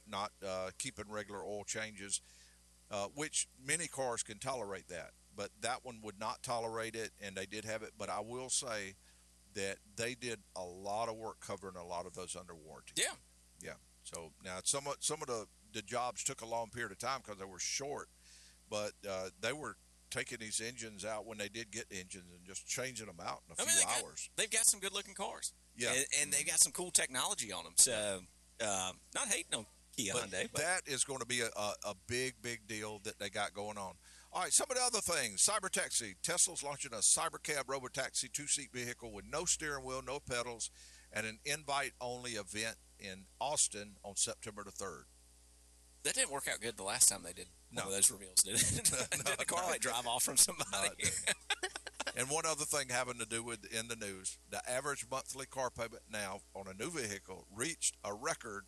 not keeping regular oil changes, which many cars can tolerate that. But that one would not tolerate it, and they did have it. But I will say that they did a lot of work covering a lot of those under warranty. Yeah. Yeah. So now some of the jobs took a long period of time because they were short, but they were taking these engines out when they did get engines and just changing them out in a few hours. They've got some good-looking cars. Yeah. And they've got some cool technology on them. So, not hating on Kia Hyundai. But that is going to be a big, big deal that they got going on. All right, some of the other things. Cybertaxi. Tesla's launching a Cybercab Robotaxi two-seat vehicle with no steering wheel, no pedals, and an invite-only event in Austin on September the 3rd. That didn't work out good the last time they did one of those reveals, did it? Did the car drive off from somebody? And one other thing having to do with in the news, the average monthly car payment now on a new vehicle reached a record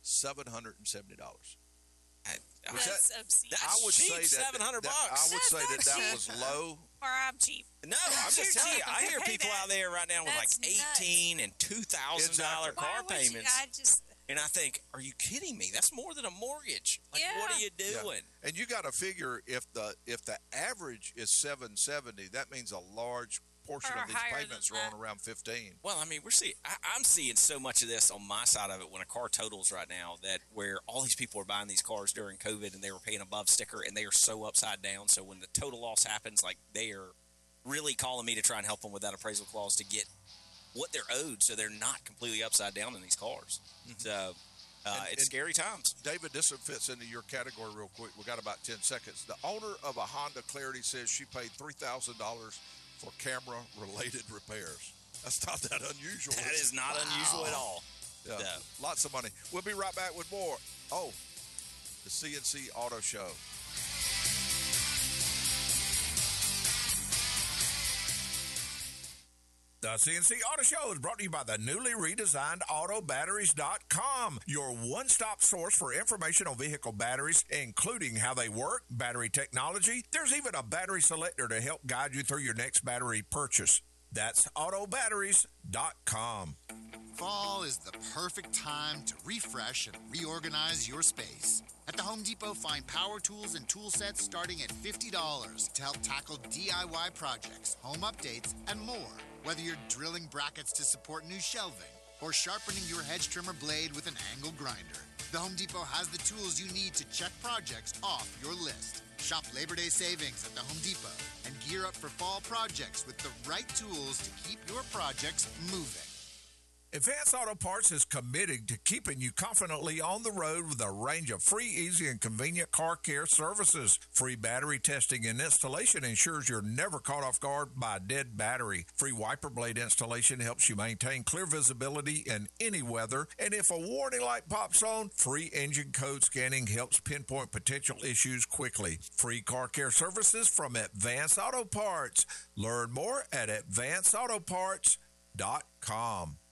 $770. That's obscene. That's cheap, $700. I would say that was low. Or I'm cheap. No, I'm just telling you. I hear people out there right now with That's like $18,000 and $2,000 car payments. And I think, are you kidding me? That's more than a mortgage. Like, what are you doing? Yeah. And you got to figure if the average is $770, that means a large portion of these payments are on around $15. Well, I mean, I'm seeing so much of this on my side of it when a car totals right now, that where all these people are buying these cars during COVID and they were paying above sticker and they are so upside down. So when the total loss happens, like, they are really calling me to try and help them with that appraisal clause to get what they're owed, so they're not completely upside down in these cars. Mm-hmm. So it's scary times. David, this fits into your category real quick. We got about 10 seconds. The owner of a Honda Clarity says she paid $3,000 for camera-related repairs. That's not that unusual. That is not unusual at all. Yeah. No. Lots of money. We'll be right back with more. Oh, the CNC Auto Show. The CNC Auto Show is brought to you by the newly redesigned AutoBatteries.com, your one-stop source for information on vehicle batteries, including how they work, battery technology. There's even a battery selector to help guide you through your next battery purchase. That's AutoBatteries.com. Fall is the perfect time to refresh and reorganize your space. At the Home Depot, find power tools and tool sets starting at $50 to help tackle DIY projects, home updates, and more. Whether you're drilling brackets to support new shelving or sharpening your hedge trimmer blade with an angle grinder, the Home Depot has the tools you need to check projects off your list. Shop Labor Day savings at the Home Depot and gear up for fall projects with the right tools to keep your projects moving. Advance Auto Parts is committed to keeping you confidently on the road with a range of free, easy, and convenient car care services. Free battery testing and installation ensures you're never caught off guard by a dead battery. Free wiper blade installation helps you maintain clear visibility in any weather. And if a warning light pops on, free engine code scanning helps pinpoint potential issues quickly. Free car care services from Advance Auto Parts. Learn more at AdvanceAutoParts.com.